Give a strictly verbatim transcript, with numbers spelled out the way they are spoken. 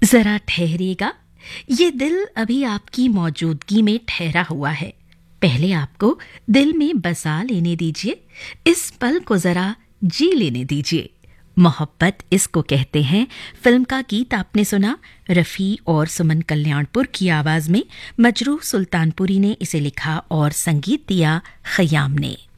जरा ठहरिएगा, ये दिल अभी आपकी मौजूदगी में ठहरा हुआ है। पहले आपको दिल में बसा लेने दीजिए, इस पल को जरा जी लेने दीजिए। मोहब्बत इसको कहते हैं फिल्म का गीत आपने सुना, रफ़ी और सुमन कल्याणपुर की आवाज में। मजरूह सुल्तानपुरी ने इसे लिखा और संगीत दिया खयाम ने।